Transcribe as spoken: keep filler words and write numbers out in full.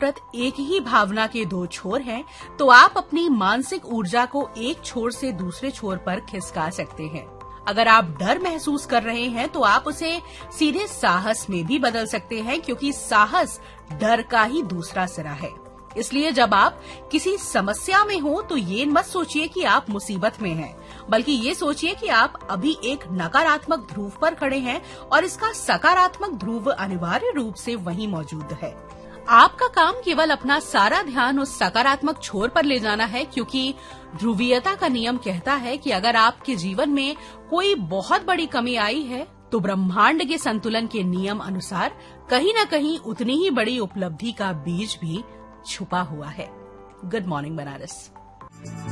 नफरत एक ही भावना के दो छोर हैं, तो आप अपनी मानसिक ऊर्जा को एक छोर से दूसरे छोर पर खिसका सकते हैं। अगर आप डर महसूस कर रहे हैं तो आप उसे सीधे साहस में भी बदल सकते हैं, क्योंकि साहस डर का ही दूसरा सिरा है। इसलिए जब आप किसी समस्या में हो तो ये मत सोचिए कि आप मुसीबत में हैं, बल्कि ये सोचिए कि आप अभी एक नकारात्मक ध्रुव पर खड़े हैं और इसका सकारात्मक ध्रुव अनिवार्य रूप से वहीं मौजूद है। आपका काम केवल अपना सारा ध्यान उस सकारात्मक छोर पर ले जाना है, क्योंकि ध्रुवीयता का नियम कहता है कि अगर आपके जीवन में कोई बहुत बड़ी कमी आई है तो ब्रह्मांड के संतुलन के नियम अनुसार कहीं न कहीं उतनी ही बड़ी उपलब्धि का बीज भी छुपा हुआ है। Good morning Banaras.